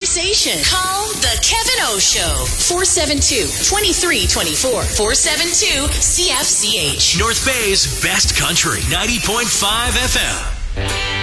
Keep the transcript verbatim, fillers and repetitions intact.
conversation. Call The Kevin O Show. four seven two, two three two four. four seven two, C F C H. North Bay's best country, ninety point five F M.